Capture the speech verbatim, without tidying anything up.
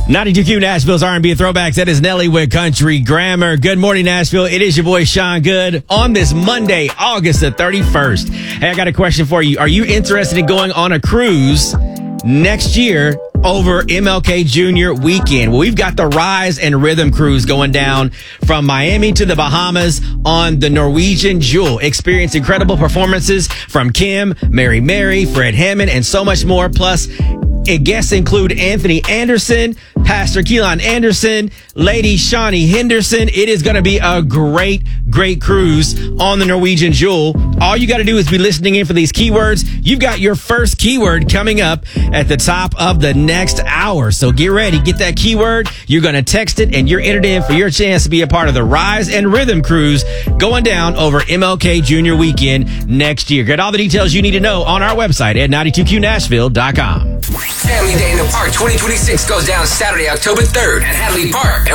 ninety-two Q Nashville's R and B Throwbacks. That is Nelly with Country Grammar. Good morning, Nashville. It is your boy, Sean Good, on this Monday, August the thirty-first. Hey, I got a question for you. Are you interested in going on a cruise next year over M L K Junior weekend? Well, we've got the Rise and Rhythm Cruise going down from Miami to the Bahamas on the Norwegian Jewel. Experience incredible performances from Kim, Mary Mary, Fred Hammond, and so much more. Plus, guests include Anthony Anderson, Pastor Keelan Anderson, Lady Shawnee Henderson. It is going to be a great, great cruise on the Norwegian Jewel. All you got to do is be listening in for these keywords. You've got your first keyword coming up at the top of the next hour. So get ready. Get that keyword. You're going to text it, and you're entered in for your chance to be a part of the Rise and Rhythm Cruise going down over M L K Junior weekend next year. Get all the details you need to know on our website at ninety-two Q Nashville dot com. Family Day in the Park twenty twenty-six goes down Saturday, October third at Hadley Park. And